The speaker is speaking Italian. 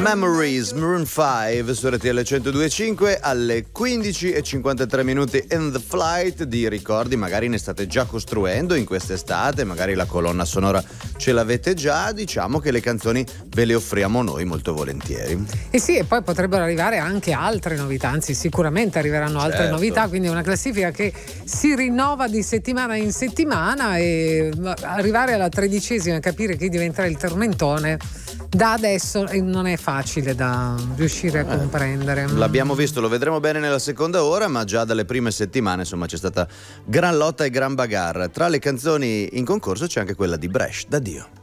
Memories, Maroon 5 su RTL 102.5 alle 15:53 in the flight di ricordi. Magari ne state già costruendo in quest'estate, magari la colonna sonora ce l'avete già. Diciamo che le canzoni ve le offriamo noi molto volentieri. E sì, e poi potrebbero arrivare anche altre novità, anzi sicuramente arriveranno altre novità, quindi è una classifica che si rinnova di settimana in settimana, e arrivare alla 13ª e capire chi diventerà il tormentone da adesso non è facile da riuscire a comprendere. L'abbiamo visto, lo vedremo bene nella seconda ora, ma già dalle prime settimane insomma c'è stata gran lotta e gran bagarre. Tra le canzoni in concorso c'è anche quella di Bresh, D'addio.